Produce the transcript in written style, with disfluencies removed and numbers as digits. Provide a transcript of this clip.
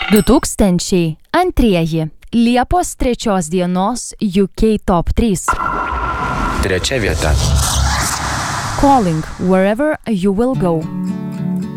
2002 Liepos 3 dienos UK Top 3. Trečia vieta. Calling Wherever You Will Go.